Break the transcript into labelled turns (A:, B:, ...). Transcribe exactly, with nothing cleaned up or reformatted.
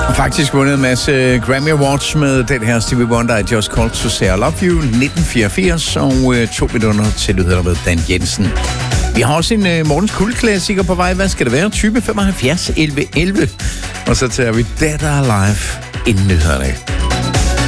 A: Faktisk vundet en masse Grammy Awards med den her Stevie Wonder, I Just Called to Say I Love You, nitten fireogfirs, og øh, to minutter til, du hedder med Dan Jensen. Vi har også en øh, morgens kultklassiker på vej. Hvad skal det være? Type femoghalvfjerds elleve elleve. Og så tager vi Dead or Alive inden nyhederne.